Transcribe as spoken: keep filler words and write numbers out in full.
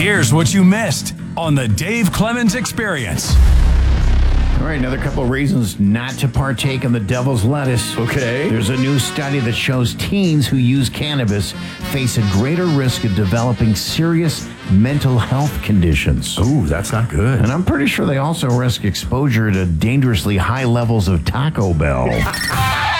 Here's what you missed on the Dave Clemens Experience. All right, another couple of reasons not to partake in the devil's lettuce. Okay. There's a new study that shows teens who use cannabis face a greater risk of developing serious mental health conditions. Ooh, that's not good. And I'm pretty sure they also risk exposure to dangerously high levels of Taco Bell.